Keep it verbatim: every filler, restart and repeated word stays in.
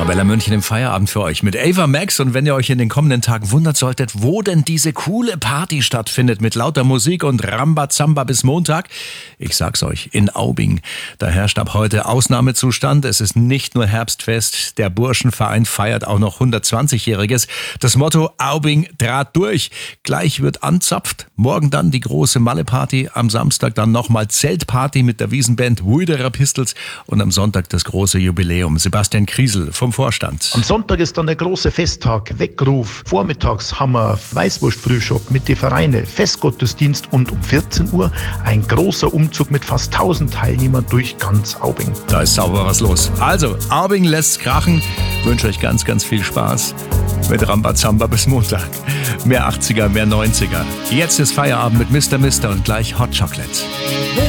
Arabella München im Feierabend für euch mit Ava Max. Und wenn ihr euch in den kommenden Tagen wundert solltet, wo denn diese coole Party stattfindet mit lauter Musik und Rambazamba bis Montag, ich sag's euch, in Aubing. Da herrscht ab heute Ausnahmezustand. Es ist nicht nur Herbstfest, der Burschenverein feiert auch noch hundertzwanzigjähriges. Das Motto Aubing Draht durch. Gleich wird anzapft, morgen dann die große Malle-Party, am Samstag dann nochmal Zeltparty mit der Wiesenband Wuiderer Pistols und am Sonntag das große Jubiläum. Sebastian Kriesel vom Vorstand. Am Sonntag ist dann der große Festtag, Weckruf. Vormittags haben wir Weißwurstfrühstück mit den Vereinen, Festgottesdienst und um vierzehn Uhr ein großer Umzug mit fast tausend Teilnehmern durch ganz Aubing. Da ist sauber was los. Also, Aubing lässt's krachen. Ich wünsche euch ganz, ganz viel Spaß mit Rambazamba bis Montag. Mehr achtziger, mehr neunziger. Jetzt ist Feierabend mit Mister Mister und gleich Hot Chocolate.